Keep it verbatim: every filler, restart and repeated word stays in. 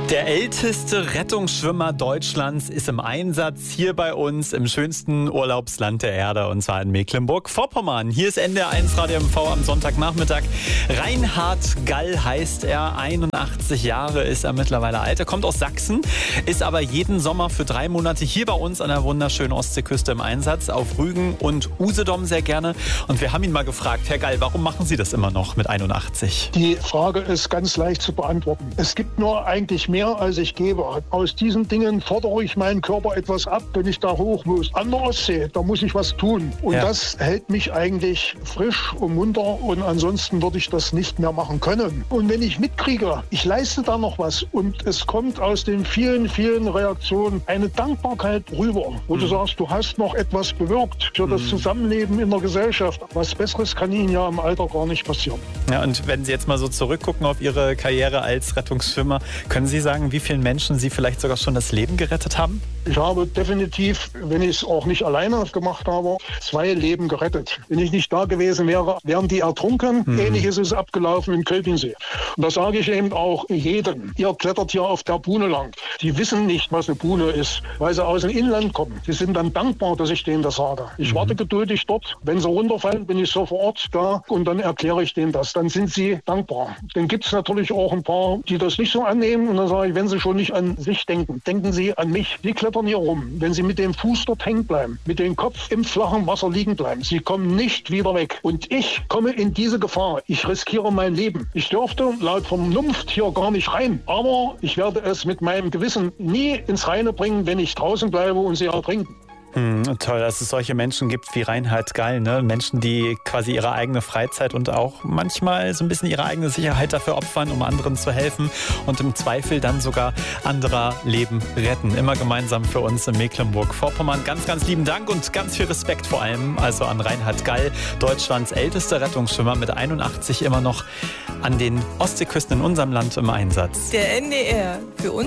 Der älteste Rettungsschwimmer Deutschlands ist im Einsatz hier bei uns im schönsten Urlaubsland der Erde, und zwar in Mecklenburg-Vorpommern. Hier ist N D R eins Radio M V am Sonntagnachmittag. Reinhard Gall heißt er, einundachtzig Jahre ist er mittlerweile alt. Er kommt aus Sachsen, ist aber jeden Sommer für drei Monate hier bei uns an der wunderschönen Ostseeküste im Einsatz, auf Rügen und Usedom sehr gerne. Und wir haben ihn mal gefragt, Herr Gall, warum machen Sie das immer noch mit einundachtzig? Die Frage ist ganz leicht zu beantworten. Es gibt nur eigentlich mehr, als ich gebe. Aus diesen Dingen fordere ich meinen Körper etwas ab, wenn ich da hoch muss. An der Ostsee, da muss ich was tun. Und ja. das hält mich eigentlich frisch und munter, und ansonsten würde ich das nicht mehr machen können. Und wenn ich mitkriege, ich leiste da noch was und es kommt aus den vielen, vielen Reaktionen eine Dankbarkeit rüber, wo mhm. du sagst, du hast noch etwas bewirkt für mhm. das Zusammenleben in der Gesellschaft. Was Besseres kann Ihnen ja im Alter gar nicht passieren. Ja, und wenn Sie jetzt mal so zurückgucken auf Ihre Karriere als Rettungsschwimmer, können Sie sagen, wie vielen Menschen Sie vielleicht sogar schon das Leben gerettet haben? Ich habe definitiv, wenn ich es auch nicht alleine gemacht habe, zwei Leben gerettet. Wenn ich nicht da gewesen wäre, wären die ertrunken. Mhm. Ähnliches ist abgelaufen in Kölpinsee. Und das sage ich eben auch jedem. Ihr klettert hier auf der Buhne lang. Die wissen nicht, was eine Buhne ist, weil sie aus dem Inland kommen. Die sind dann dankbar, dass ich denen das sage. Ich mhm. warte geduldig dort. Wenn sie runterfallen, bin ich sofort da und dann erkläre ich denen das. Dann sind sie dankbar. Dann gibt es natürlich auch ein paar, die das nicht so annehmen. Und dann sage ich, wenn sie schon nicht an sich denken, denken sie an mich. Die klettern hier rum. Wenn sie mit dem Fuß dort hängen bleiben, mit dem Kopf im flachen Wasser liegen bleiben, sie kommen nicht wieder weg. Und ich komme in diese Gefahr. Ich riskiere mein Leben. Ich dürfte laut Vernunft hier gar nicht rein. Aber ich werde es mit meinem Gewissen nie ins Reine bringen, wenn ich draußen bleibe und sie ertrinken. Hm, toll, dass es solche Menschen gibt wie Reinhard Gall, ne? Menschen, die quasi ihre eigene Freizeit und auch manchmal so ein bisschen ihre eigene Sicherheit dafür opfern, um anderen zu helfen und im Zweifel dann sogar anderer Leben retten. Immer gemeinsam für uns in Mecklenburg-Vorpommern. Ganz, ganz lieben Dank und ganz viel Respekt vor allem also an Reinhard Gall, Deutschlands ältester Rettungsschwimmer mit einundachtzig, immer noch an den Ostseeküsten in unserem Land im Einsatz. Der N D R, für uns